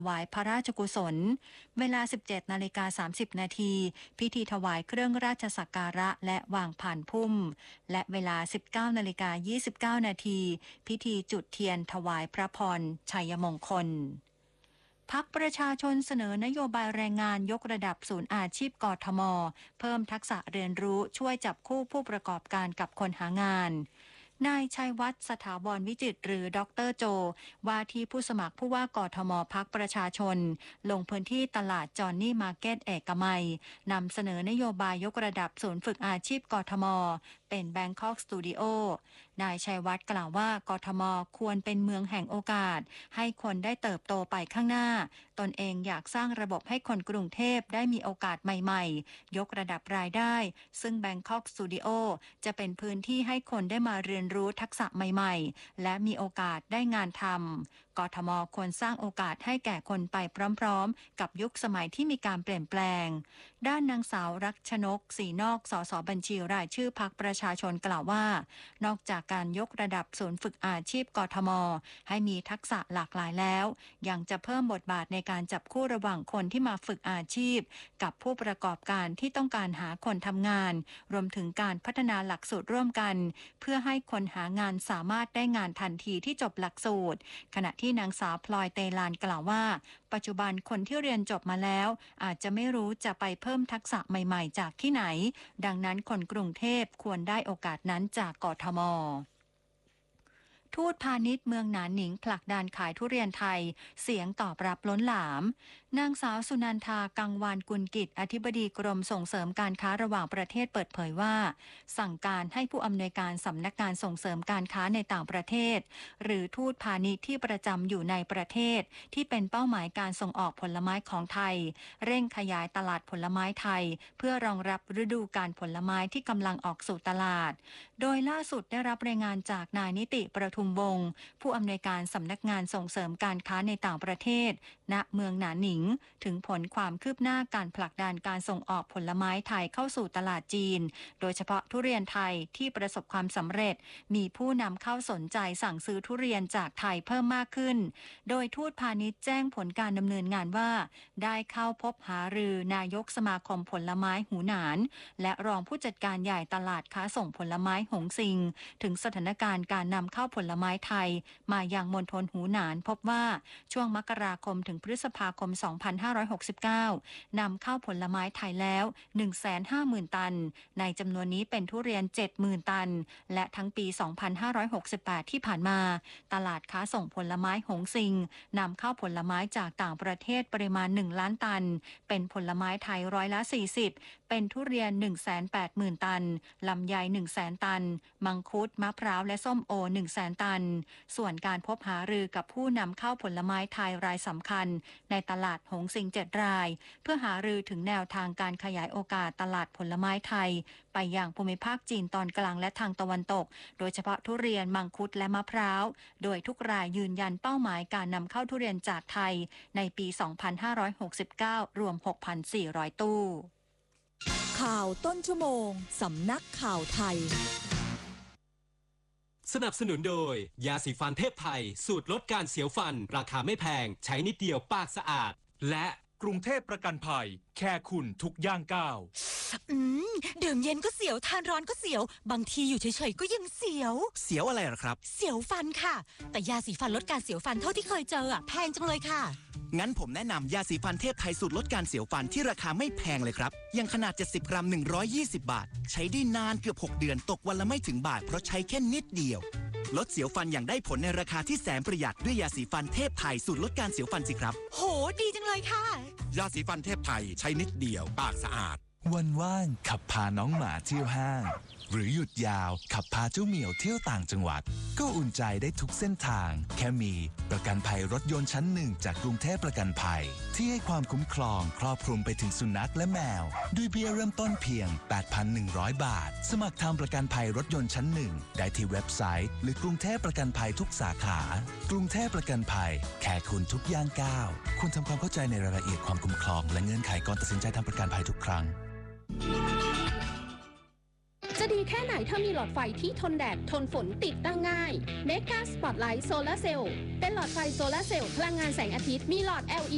ถวายพระราชกุศลเวลา 17:30 นาทีพิธีถวายเครื่องราชสักการะและวางผ่านพุ่มและเวลา 19:29 นาทีพิธีจุดเทียนถวายพระพรชัยมงคลพรรคประชาชนเสนอนโยบายแรงงานยกระดับศูนย์อาชีพกทม.เพิ่มทักษะเรียนรู้ช่วยจับคู่ผู้ประกอบการกับคนหางานนายชัยวัฒน์สถาบรวิจิตรหรือดร.โจว่าที่ผู้สมัครผู้ว่ากทม.พรรคประชาชนลงพื้นที่ตลาดจอห์นนี่มาร์เก็ตเอกมัยนำเสนอนโยบายยกระดับศูนย์ฝึกอาชีพกทม.เป็น Bangkok Studio นายชัยวัฒน์กล่าวว่ากทม.ควรเป็นเมืองแห่งโอกาสให้คนได้เติบโตไปข้างหน้าตนเองอยากสร้างระบบให้คนกรุงเทพได้มีโอกาสใหม่ๆยกระดับรายได้ซึ่ง Bangkok Studio จะเป็นพื้นที่ให้คนได้มาเรียนรู้ทักษะใหม่ๆและมีโอกาสได้งานทำกทม.ควรสร้างโอกาสให้แก่คนไปพร้อมๆกับยุคสมัยที่มีการเปลี่ยนแปลงด้านนางสาวรักชนกศรีนอกสสบัญชีรายชื่อพรรคประชาชนกล่าวว่านอกจากการยกระดับศูนย์ฝึกอาชีพกทม.ให้มีทักษะหลากหลายแล้วยังจะเพิ่มบทบาทในการจับคู่ระหว่างคนที่มาฝึกอาชีพกับผู้ประกอบการที่ต้องการหาคนทำงานรวมถึงการพัฒนาหลักสูตรร่วมกันเพื่อให้คนหางานสามารถได้งานทันทีที่จบหลักสูตรขณะที่นางสาวพลอยเตลานกล่าวว่าปัจจุบันคนที่เรียนจบมาแล้วอาจจะไม่รู้จะไปเพิ่มทักษะใหม่ๆจากที่ไหนดังนั้นคนกรุงเทพควรได้โอกาสนั้นจากกทม.ทูตพาณิชย์เมืองหนานหนิงผลักดันขายทุเรียนไทยเสียงตอบรับล้นหลามนางสาวสุนันทากังวานกุลกิจอธิบดีกรมส่งเสริมการค้าระหว่างประเทศเปิดเผยว่าสั่งการให้ผู้อำนวยการสำนักงานส่งเสริมการค้าในต่างประเทศหรือทูตพาณิชย์ที่ประจำอยู่ในประเทศที่เป็นเป้าหมายการส่งออกผลไม้ของไทยเร่งขยายตลาดผลไม้ไทยเพื่อรองรับฤดูกาลผลไม้ที่กำลังออกสู่ตลาดโดยล่าสุดได้รับรายงานจากนายนิติประทุมวงศ์ผู้อำนวยการสำนักงานส่งเสริมการค้าในต่างประเทศณเมืองหนานหนิงถึงผลความคืบหน้าการผลักดันการส่งออกผลไม้ไทยเข้าสู่ตลาดจีนโดยเฉพาะทุเรียนไทยที่ประสบความสำเร็จมีผู้นำเข้าสนใจสั่งซื้อทุเรียนจากไทยเพิ่มมากขึ้นโดยทูตพาณิชย์แจ้งผลการดำเนินงานว่าได้เข้าพบหารือนายกสมาคมผลไม้หูหนานและรองผู้จัดการใหญ่ตลาดค้าส่งผลไม้หงซิงถึงสถานการณ์การนำเข้าผลไม้ไทยมายังมณฑลหูหนานพบว่าช่วงมกราคมถึงพฤษภาคม 2569 นำเข้าผลไม้ไทยแล้ว 150,000 ตันในจำนวนนี้เป็นทุเรียน 70,000 ตันและทั้งปี 2568 ที่ผ่านมาตลาดค้าส่งผลไม้หงซิงนำเข้าผลไม้จากต่างประเทศปริมาณ 1 ล้านตันเป็นผลไม้ไทย40%เป็นทุเรียน 180,000 ตันลำไย 100,000 ตันมังคุดมะพร้าวและส้มโอ 100,000 ตันส่วนการพบหารือกับผู้นำเข้าผลไม้ไทยรายสำคัญในตลาดหงสิง7 รายเพื่อหารือถึงแนวทางการขยายโอกาสตลาดผลไม้ไทยไปยังภูมิภาคจีนตอนกลางและทางตะวันตกโดยเฉพาะทุเรียนมังคุดและมะพร้าวโดยทุกรายยืนยันเป้าหมายการนำเข้าทุเรียนจากไทยในปี 2569 รวม 6,400 ตู้ข่าวต้นชั่วโมงสำนักข่าวไทยสนับสนุนโดยยาสีฟันเทพไทยสูตรลดการเสียวฟันราคาไม่แพงใช้นิดเดียวปากสะอาดและกรุงเทพประกันภัยแค่คุณทุกย่างก้าวดื่มเย็นก็เสียวทานร้อนก็เสียวบางทีอยู่เฉยๆก็ยังเสียวอะไรหรอครับเสียวฟันค่ะแต่ยาสีฟันลดการเสียวฟันเท่าที่เคยเจอแพงจังเลยค่ะงั้นผมแนะนำยาสีฟันเทพไทยสูตรลดการเสียวฟันที่ราคาไม่แพงเลยครับยังขนาด70 กรัม120 บาทใช้ได้นานเกือบ6 เดือนตกวันละไม่ถึงบาทเพราะใช้แค่นิดเดียวลดเสียวฟันอย่างได้ผลในราคาที่แสนประหยัดด้วยยาสีฟันเทพไทยสูตรลดการเสียวฟันสิครับโหดีจังเลยค่ะยาสีฟันเทพไทยใช้นิดเดียวปากสะอาดวันว่างขับพาน้องหมาเที่ยวห้างหรือหยุดยาวขับพาเจ้าเหมียวเที่ยวต่างจังหวัดก็อุ่นใจได้ทุกเส้นทางแค่มีประกันภัยรถยนต์ชั้นหนึ่งจากกรุงเทพประกันภัยที่ให้ความคุ้มครองครอบคลุมไปถึงสุนัขและแมวด้วยเบี้ยเริ่มต้นเพียง 8,100 บาทสมัครทำประกันภัยรถยนต์ชั้นหนึ่งได้ที่เว็บไซต์หรือกรุงเทพประกันภัยทุกสาขากรุงเทพประกันภัยแค่คุณทุกย่างก้าวคุณทำความเข้าใจในรายละเอียดความคุ้มครองและเงื่อนไขก่อนตัดสินใจทำประกันภัยทุกครั้งจะดีแค่ไหนถ้ามีหลอดไฟที่ทนแดดทนฝนติดตั้งง่าย Mega Spotlight Solar Cell เป็นหลอดไฟโซลาร์เซลล์พลังงานแสงอาทิตย์มีหลอด LED